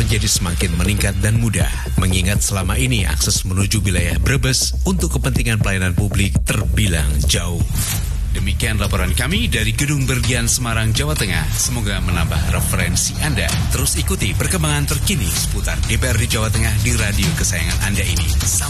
menjadi semakin meningkat dan mudah. Mengingat selama ini akses menuju wilayah Brebes untuk kepentingan pelayanan publik terbilang jauh. Demikian laporan kami dari Gedung Berlian Semarang, Jawa Tengah. Semoga menambah referensi Anda. Terus ikuti perkembangan terkini seputar DPRD Jawa Tengah di radio kesayangan Anda ini.